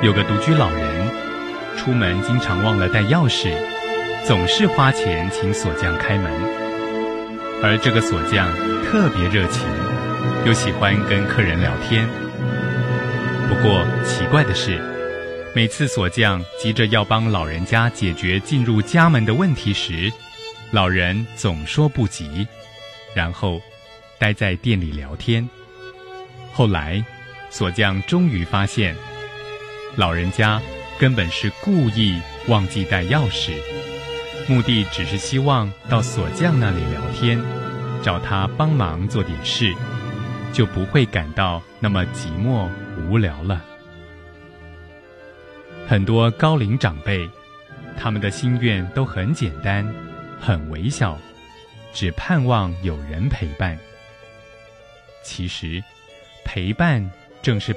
有个独居老人，出门经常忘了带钥匙，总是花钱请锁匠开门。而这个锁匠特别热情，又喜欢跟客人聊天。不过奇怪的是，每次锁匠急着要帮老人家解决进入家门的问题时，老人总说不急，然后待在店里聊天。后来锁匠终于发现，老人家根本是故意忘记带钥匙，目的只是希望到锁匠那里聊天，找他帮忙做点事，就不会感到那么寂寞无聊了。很多高龄长辈，他们的心愿都很简单，很微小，只盼望有人陪伴。其实，陪伴正是